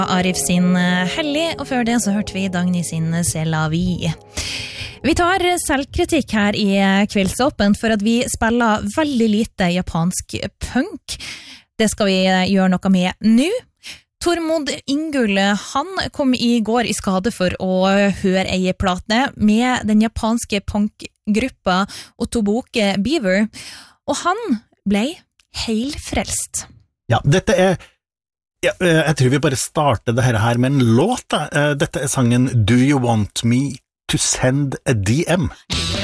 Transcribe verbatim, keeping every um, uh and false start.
Arif sin Hellig, og før det så hørte vi Dagny sin C'est la vie. Vi tar selvkritikk her i Kveldsåpent for at vi spiller veldig lite japansk punk. Det skal vi gjøre noe med nå. Tormod Ingull, han kom i går i skade for å høre ei plate med den japanske punkgruppa Otoboke Beaver, og han ble heilfrelst. Ja, dette er Ja, jeg tror vi bare starter det her med en låt. Dette er sangen Do You Want Me to Send a D M?